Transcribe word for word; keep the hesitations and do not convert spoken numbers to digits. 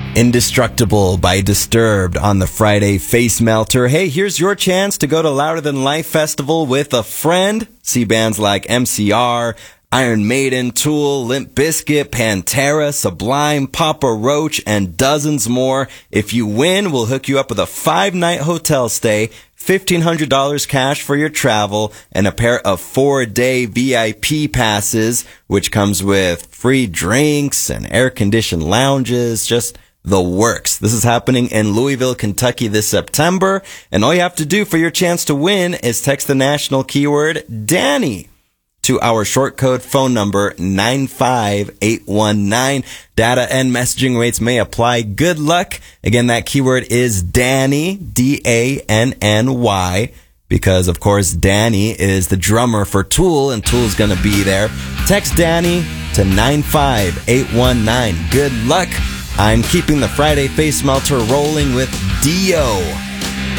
Indestructible by Disturbed on the Friday Face Melter. Hey, here's your chance to go to Louder Than Life Festival with a friend. See bands like M C R, Iron Maiden, Tool, Limp Bizkit, Pantera, Sublime, Papa Roach, and dozens more. If you win, we'll hook you up with a five-night hotel stay, fifteen hundred dollars cash for your travel, and a pair of four-day V I P passes, which comes with free drinks and air-conditioned lounges, just the works. This is happening in Louisville, Kentucky this September, and all you have to do for your chance to win is text the national keyword Danny to our short code phone number nine five eight one nine. Data and messaging rates may apply. Good luck. Again, that keyword is Danny, D A N N Y, because, of course, Danny is the drummer for Tool, and Tool's going to be there. Text Danny to nine five eight one nine. Good luck. I'm keeping the Friday Face Melter rolling with Dio.